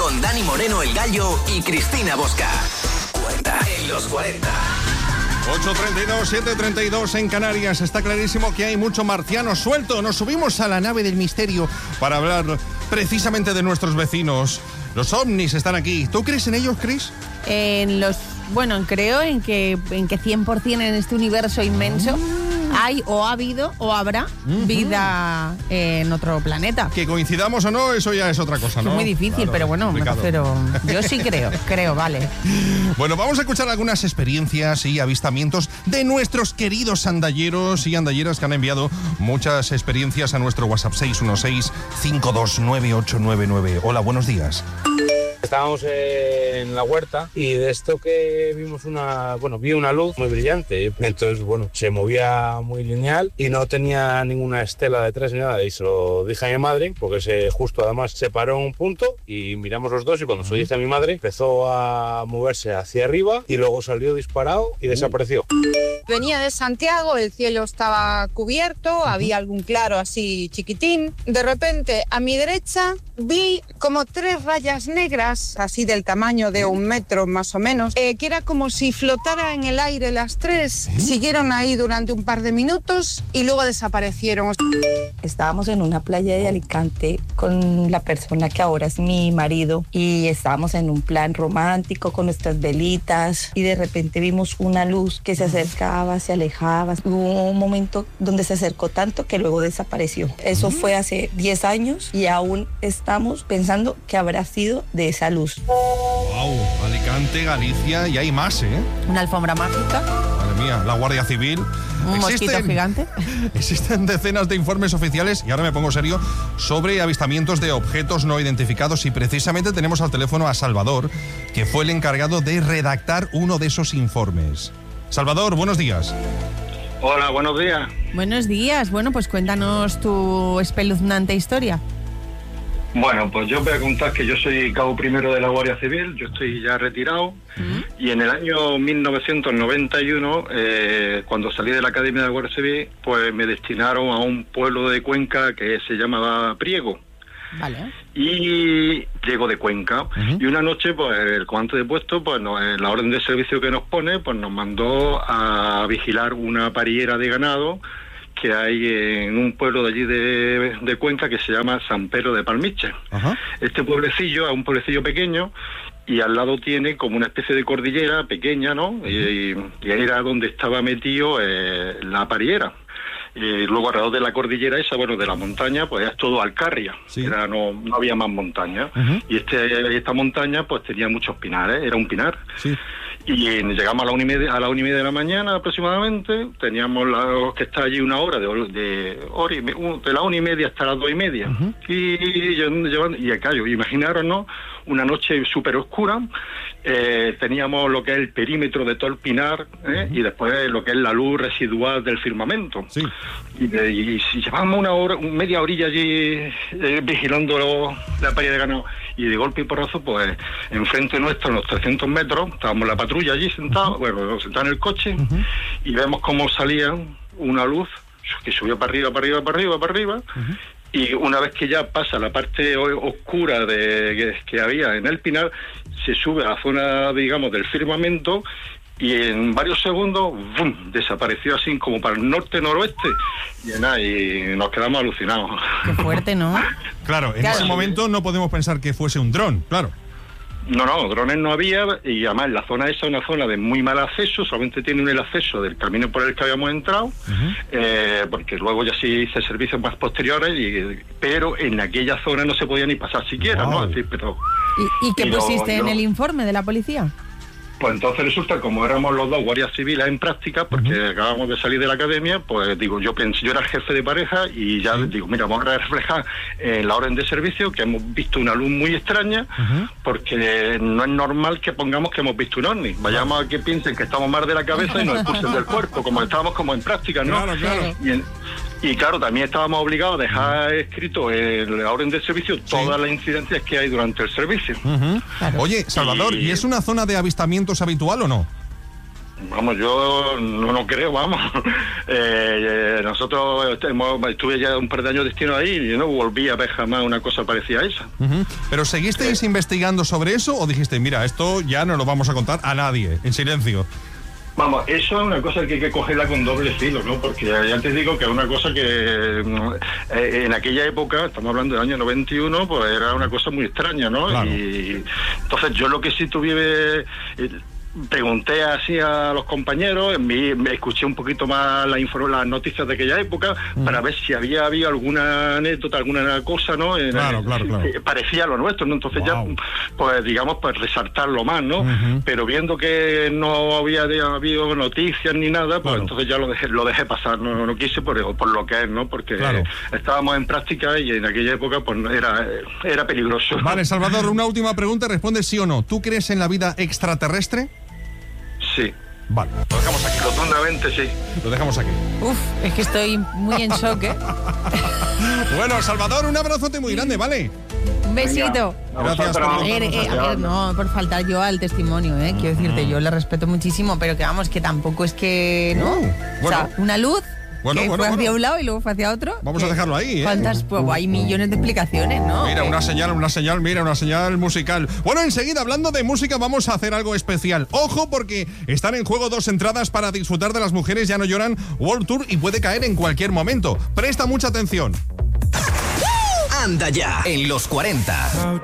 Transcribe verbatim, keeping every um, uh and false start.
con Dani Moreno el Gallo y Cristina Bosca. Cuenta en los cuarenta. ocho treinta y dos, siete treinta y dos en Canarias. Está clarísimo que hay mucho marciano suelto. Nos subimos a la nave del misterio para hablar precisamente de nuestros vecinos. Los ovnis están aquí. ¿Tú crees en ellos, Cris? En los... Bueno, creo en que, en que cien por ciento en este universo inmenso hay o ha habido o habrá uh-huh. vida en otro planeta. Que coincidamos o no, eso ya es otra cosa, ¿no? Es muy difícil, claro, pero bueno, me refiero, yo sí creo, creo, vale. Bueno, vamos a escuchar algunas experiencias y avistamientos de nuestros queridos andalleros y andalleras que han enviado muchas experiencias a nuestro WhatsApp seis uno seis, cinco dos nueve, ocho nueve nueve. Hola, buenos días. Estábamos en la huerta y de esto que vimos una, bueno, vi una luz muy brillante. Entonces, bueno, se movía muy lineal y no tenía ninguna estela detrás ni nada. Y se lo dije a mi madre, porque se justo además se paró en un punto y miramos los dos y cuando se lo dije a mi madre, empezó a moverse hacia arriba y luego salió disparado y desapareció. Venía de Santiago, el cielo estaba cubierto, había algún claro así chiquitín. De repente, a mi derecha, vi como tres rayas negras, así del tamaño de un metro más o menos, eh, que era como si flotara en el aire las tres. ¿Eh? Siguieron ahí durante un par de minutos y luego desaparecieron. Estábamos en una playa de Alicante con la persona que ahora es mi marido y estábamos en un plan romántico con nuestras velitas y de repente vimos una luz que se acercaba, se alejaba. Hubo un momento donde se acercó tanto que luego desapareció. Eso fue hace diez años y aún estamos pensando que habrá sido de esa luz. Wow, Alicante, Galicia y hay más, ¿eh? Una alfombra mágica. Madre mía, la Guardia Civil. Un mosquito gigante. Existen decenas de informes oficiales, y ahora me pongo serio, sobre avistamientos de objetos no identificados y precisamente tenemos al teléfono a Salvador, que fue el encargado de redactar uno de esos informes. Salvador, buenos días. Hola, buenos días. Buenos días. Bueno, pues cuéntanos tu espeluznante historia. Bueno, pues yo voy a contar que yo soy cabo primero de la Guardia Civil, yo estoy ya retirado, uh-huh. y en el año mil novecientos noventa y uno, eh, cuando salí de la Academia de la Guardia Civil, pues me destinaron a un pueblo de Cuenca que se llamaba Priego. Vale. Y llego de Cuenca, uh-huh. y una noche, pues el comandante de puesto, pues no, en la orden de servicio que nos pone, pues nos mandó a vigilar una pariera de ganado que hay en un pueblo de allí de, de Cuenca que se llama San Pedro de Palmiche. Uh-huh. Este pueblecillo es un pueblecillo pequeño y al lado tiene como una especie de cordillera pequeña, ¿no? Uh-huh. Y, y era donde estaba metido eh, la pariera. Y luego alrededor de la cordillera esa, bueno, de la montaña, pues es todo alcarria. Sí. Era, no, no había más montaña. Uh-huh. Y este, esta montaña pues tenía muchos pinares, era un pinar. Sí. Y eh, llegamos a la una y media, a la una y media de la mañana aproximadamente, teníamos la, que está allí una hora, de, de, hora y, de la una y media hasta las dos y media. Uh-huh. Y, y, y callo, imaginaros, ¿no? Una noche súper oscura, eh, teníamos lo que es el perímetro de todo el pinar, ¿eh? Uh-huh. Y después lo que es la luz residual del firmamento. Sí. Y, de, y, y llevábamos una hora, media orilla allí eh, vigilando lo, la pared de ganado. Y de golpe y porrazo, pues, enfrente nuestro, a unos trescientos metros, estábamos en la patrulla allí sentados, uh-huh. bueno, sentados en el coche, uh-huh. y vemos cómo salía una luz que subía para arriba, para arriba, para arriba, para arriba, uh-huh. y una vez que ya pasa la parte oscura de que, que había en el pinar, se sube a la zona, digamos, del firmamento, y en varios segundos ¡bum!, desapareció así como para el norte-noroeste y, nada, y nos quedamos alucinados. Qué fuerte, ¿no? Claro, en claro. ese momento no podemos pensar que fuese un dron, claro. No, no, drones no había, y además la zona esa es una zona de muy mal acceso, solamente tiene el acceso del camino por el que habíamos entrado, uh-huh. eh, porque luego ya sí hice servicios más posteriores, y, pero en aquella zona no se podía ni pasar siquiera, wow. ¿no? Así, pero, ¿Y, y qué y pusiste lo, en lo, el informe de la policía? Pues entonces resulta, como éramos los dos guardias civiles en práctica, porque uh-huh. acabamos de salir de la academia, pues digo, yo pensé, yo era el jefe de pareja y ya uh-huh. digo, mira, vamos a reflejar en la orden de servicio que hemos visto una luz muy extraña, uh-huh. porque no es normal que pongamos que hemos visto un ovni. Vayamos a que piensen que estamos mal de la cabeza y nos expulsen del cuerpo, como estábamos como en práctica, ¿no? Claro, claro. Y, en, y claro, también estábamos obligados a dejar uh-huh. escrito en la orden de servicio todas sí. las incidencias que hay durante el servicio. Uh-huh. Claro. Oye, Salvador, y... ¿y es una zona de avistamientos habitual o no? Vamos, yo no lo creo, vamos. Eh, eh, nosotros hemos, estuve ya un par de años destino ahí y no volví a ver jamás una cosa parecida a esa. Uh-huh. ¿Pero seguisteis eh. investigando sobre eso o dijiste, mira, esto ya no lo vamos a contar a nadie, en silencio? Vamos, eso es una cosa que hay que cogerla con doble filo, ¿no? Porque ya te digo que es una cosa que eh, en aquella época, estamos hablando del año noventa y uno, pues era una cosa muy extraña, ¿no? Claro. Y entonces yo lo que sí tuve... Eh, pregunté así a los compañeros, me, me escuché un poquito más la inform- las noticias de aquella época mm. para ver si había habido alguna anécdota, alguna cosa, ¿no? En, claro, claro, claro. Que parecía lo nuestro, ¿no? Entonces wow. ya, pues digamos, pues resaltarlo más, ¿no? Uh-huh. Pero viendo que no había habido noticias ni nada, pues claro. entonces ya lo dejé, lo dejé pasar, no, no quise por, por lo que es, ¿no? Porque claro. estábamos en práctica y en aquella época pues era, era peligroso. Vale, Salvador, una última pregunta, responde sí o no. ¿Tú crees en la vida extraterrestre? Sí. Vale, lo dejamos aquí. Rotundamente sí. Lo dejamos aquí. Uf, es que estoy muy en shock, ¿eh? Bueno, Salvador, un abrazote muy grande, ¿vale? Un besito. Gracias. A ver, eh, a ver, no, por faltar yo al testimonio, ¿eh? Quiero decirte, yo le respeto muchísimo, pero que vamos, que tampoco es que, ¿no? Uh, bueno. O sea, una luz... Bueno, que bueno, fue hacia bueno. un lado y luego fue hacia otro. Vamos a dejarlo ahí, ¿eh? ¿Cuántas? Pues hay millones de explicaciones, ¿no? Mira, una señal, una señal, mira, una señal musical. Bueno, enseguida, hablando de música, vamos a hacer algo especial. Ojo, porque están en juego dos entradas para disfrutar de Las Mujeres Ya No Lloran World Tour y puede caer en cualquier momento. Presta mucha atención. Anda ya, en los cuarenta.